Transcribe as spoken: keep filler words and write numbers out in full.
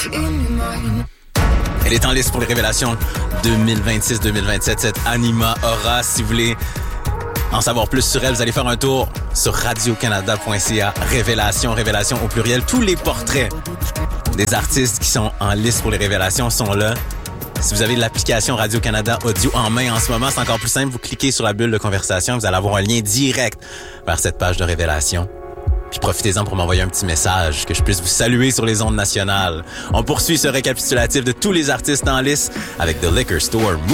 Elle est en liste pour les révélations deux mille vingt-six deux mille vingt-sept, cette Anima Aura. Si vous voulez en savoir plus sur elle, vous allez faire un tour sur radio canada point c a. Révélation, révélation au pluriel. Tous les portraits des artistes qui sont en liste pour les révélations sont là. Si vous avez l'application Radio-Canada Audio en main en ce moment, c'est encore plus simple. Vous cliquez sur la bulle de conversation, vous allez avoir un lien direct vers cette page de révélation. Puis profitez-en pour m'envoyer un petit message, que je puisse vous saluer sur les ondes nationales. On poursuit ce récapitulatif de tous les artistes en lice avec The Liquor Store.